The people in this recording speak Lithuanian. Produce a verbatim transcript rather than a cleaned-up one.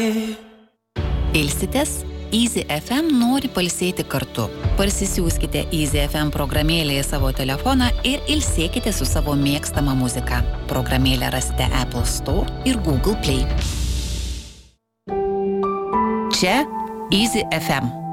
Ilsitės? Easy F M nori pailsėti kartu. Parsisiųskite Easy F M programėlę į savo telefoną ir ilsėkite su savo mėgstama muzika. Programėlę rasite Apple Store ir Google Play. Čia Easy F M.